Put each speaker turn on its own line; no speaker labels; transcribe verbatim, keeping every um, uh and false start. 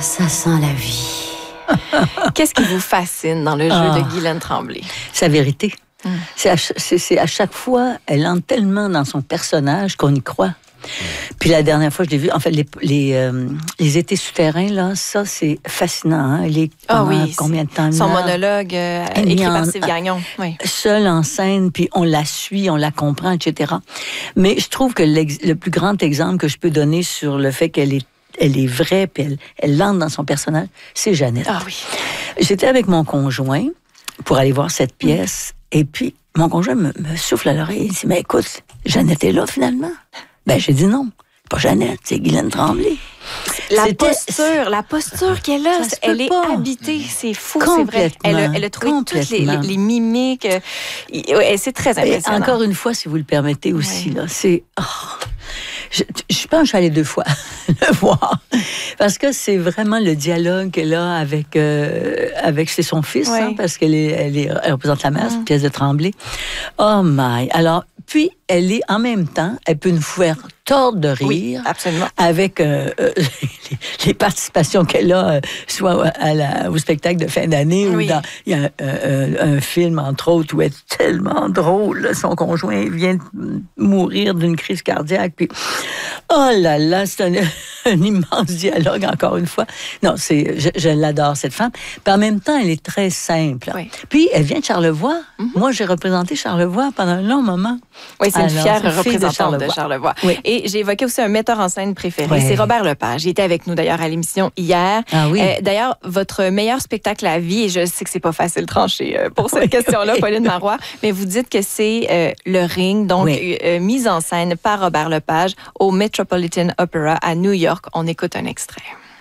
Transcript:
ça sent la vie.
Qu'est-ce qui vous fascine dans le jeu
Ah.
de Guylaine Tremblay?
Sa vérité.
Mm.
C'est, à, ch- c'est, c'est à chaque fois, elle entre tellement dans son personnage qu'on y croit. Puis la dernière fois, je l'ai vu, en fait, les, les, euh, les étés souterrains, là, ça, c'est fascinant. Hein? Elle est
Ah
pendant
oui,
combien de temps?
Son
là?
monologue euh,
Elle
écrit
met
par
en-
Steve Gagnon. Oui.
Seule en scène, puis on la suit, on la comprend, et cetera. Mais je trouve que le plus grand exemple que je peux donner sur le fait qu'elle est, elle est vraie, puis elle, elle entre dans son personnage, c'est Jeannette.
Ah oui.
J'étais avec mon conjoint pour aller voir cette pièce, et puis mon conjoint me, me souffle à l'oreille, il dit, mais écoute, Jeannette est là finalement. Ben, j'ai dit non. Pas Jeannette, c'est Guylaine Tremblay.
La
C'était-
posture, la posture qu'elle a,
Ça se
elle
peut
est
pas.
habitée, c'est fou, c'est vrai.
Complètement,
Elle a, elle a trouvé toutes les,
complètement.
les, les mimiques. euh, y- ouais, c'est très
Et
impressionnant.
encore une fois, si vous le permettez aussi,
Ouais.
là, c'est... oh, je, je pense que je suis allée deux fois le voir. Parce que c'est vraiment le dialogue qu'elle a avec, euh, avec c'est son fils,
Ouais.
hein, parce qu'elle est, elle est, elle représente la mère, c'est une
Mm.
pièce de Tremblay. Oh my! Alors, puis, elle est en même temps, elle peut nous faire tordre de
Oui,
rire.
absolument.
Avec euh, euh, les, les participations qu'elle a, euh, soit à la, au spectacle de fin d'année,
Oui.
ou dans il y a un, un- un film, entre autres, où elle est tellement drôle. Là, son conjoint vient de mourir d'une crise cardiaque. Puis, oh là là, c'est un, un immense dialogue, encore une fois. Non, c'est, je, je l'adore, cette femme. Puis en même temps, elle est très simple.
Oui.
Puis, elle vient de Charlevoix. Moi, j'ai représenté Charlevoix pendant un long moment.
Oui, c'est une
Alors,
fière
c'est une fille de
représentante de
Charlevoix.
Charlevoix.
Oui.
Et j'ai évoqué aussi un metteur en scène préféré,
Ouais.
c'est Robert Lepage. Il était avec nous d'ailleurs à l'émission hier.
Ah oui.
Euh, d'ailleurs, votre meilleur spectacle à vie, et je sais que c'est pas facile de trancher euh, pour cette
Oui,
question-là,
oui.
Pauline Marois, mais vous dites que c'est euh, Le Ring, donc
Oui.
euh, mise en scène par Robert Lepage au Metropolitan Opera à New York. On écoute un extrait.